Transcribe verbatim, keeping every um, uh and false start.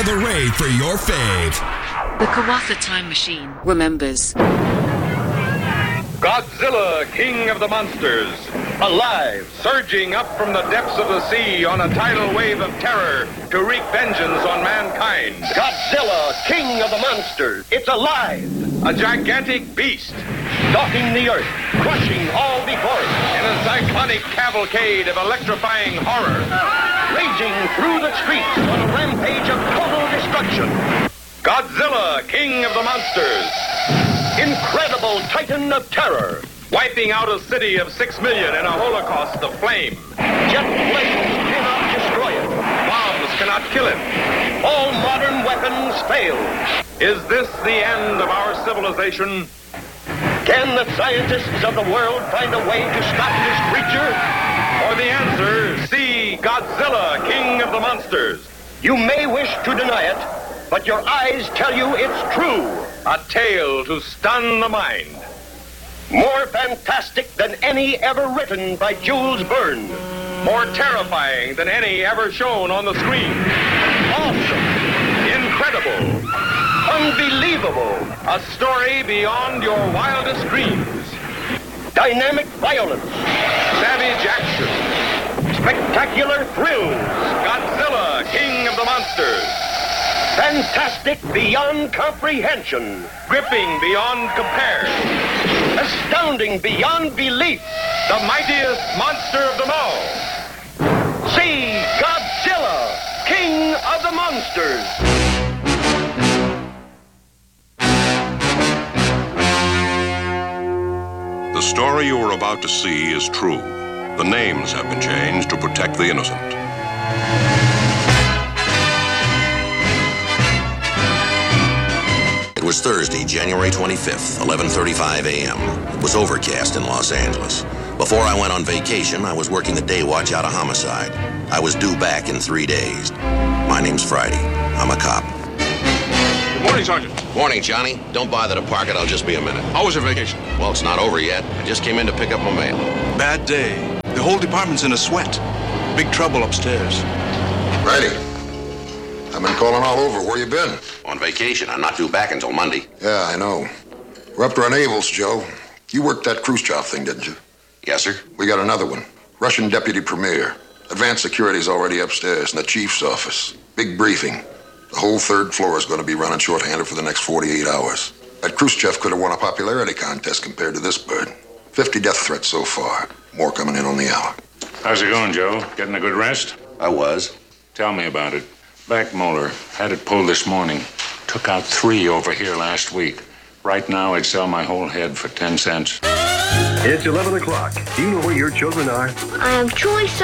the raid for your fave. The Kawatha Time Machine remembers. Godzilla, king of the monsters, alive, surging up from the depths of the sea on a tidal wave of terror to wreak vengeance on mankind. Godzilla, king of the monsters, it's alive. A gigantic beast, stalking the earth, crushing all before it. In a cyclonic cavalcade of electrifying horror. Raging through the streets on a rampage of total destruction. Godzilla, king of the monsters. Incredible titan of terror. Wiping out a city of six million in a holocaust of flame. Jet planes cannot destroy it. Bombs cannot kill it. All modern weapons fail. Is this the end of our civilization? Can the scientists of the world find a way to stop this creature? Or the answer, see Godzilla, king of the monsters. You may wish to deny it, but your eyes tell you it's true. A tale to stun the mind. More fantastic than any ever written by Jules Verne. More terrifying than any ever shown on the screen. Awesome. Incredible. Unbelievable. A story beyond your wildest dreams. Dynamic violence. Savage action. Spectacular thrills. Godzilla, king of the monsters. Fantastic beyond comprehension. Gripping beyond compare. Astounding beyond belief. The mightiest monster of them all. See Godzilla, king of the monsters. The story you are about to see is true. The names have been changed to protect the innocent. It was Thursday, January twenty-fifth, eleven thirty-five a.m. It was overcast in Los Angeles. Before I went on vacation, I was working the day watch out of homicide. I was due back in three days. My name's Friday. I'm a cop. Good morning, Sergeant. Morning, Johnny. Don't bother to park it. I'll just be a minute. How was your vacation? Well, it's not over yet. I just came in to pick up my mail. Bad day. The whole department's in a sweat. Big trouble upstairs. Righty. I've been calling all over. Where you been? On vacation. I'm not due back until Monday. Yeah, I know. We're up to our navels, Joe. You worked that Khrushchev thing, didn't you? Yes, sir. We got another one. Russian deputy premier. Advanced security's already upstairs in the chief's office. Big briefing. The whole third floor is going to be running shorthanded for the next forty-eight hours. That Khrushchev could have won a popularity contest compared to this bird. fifty death threats so far. More coming in on the hour. How's it going, Joe? Getting a good rest? I was. Tell me about it. Back molar. Had it pulled this morning. Took out three over here last week. Right now, I'd sell my whole head for ten cents. It's eleven o'clock. Do you know where your children are? I am truly sorry.